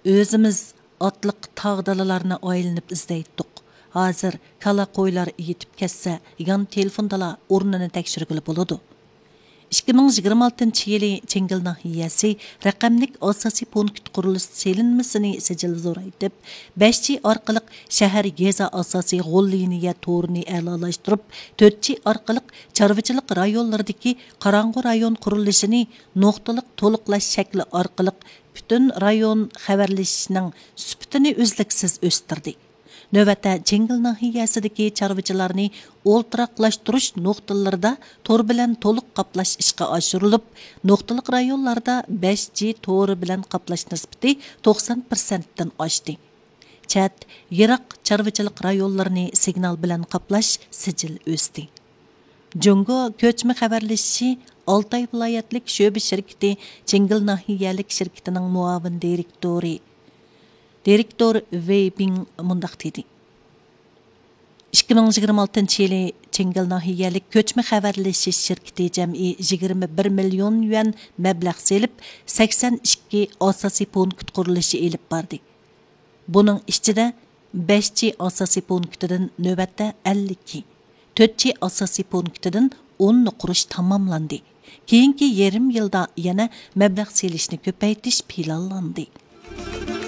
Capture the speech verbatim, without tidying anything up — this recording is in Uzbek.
Özümüz atliq tağ dalalarını aylanıp izləyitdik. Hazır kala qoylar yetib ketsə, yan telefondala o'rnini tekshirgili bo'ladi. ikki ming yigirma oltinchi yili Chengil nahiyasi raqamlik asosiy punkt qurilish selinmasini sijil zo'raytib, besh G orqali shahar yeza asosiy g'ol liniya to'rini a'lolashtirib, to'rt G orqali chorvachilik rayonlaridagi qarang'u rayon qurilishini nuqtaliq to'liqlash shakli orqali butun rayon xabarlashishining sifatini uzluksiz o'stirdi. Növətdə Chengil nahiyasidagi chorvachilarni o'ltiraqlashtirish nuqtalarida tor bilan to'liq qaplash ishga oshirilib, nuqtaliq rayonlarda besh G to'ri bilan qaplash nisbati to'qson foiz dan oshdi. Chat, yiroq chorvachilik rayonlarini signal bilan qaplash sijil o'sdi. Jungo ko'chma xabarlashishi Altay viloyatlik sho'ba shirkati Chengil nahiyalik shirkatining muavin direktori Direktor Weibing mundaq dedi. ikki ming yigirma oltinchi yili Chengil nahiyalik ko'chma xabarlashish shirkati jam'i yigirma bir million yuan mablag' selib, sakson ikki asosiy punkt qurilishi elib bordi. Buning ichida besh G asosiy punktidan navbatda ellik ikki, to'rt G asosiy punktidan o'n qurish tamomlandi. Keyingi yarim yilda yana mablag' selishni ko'paytirish planlandi.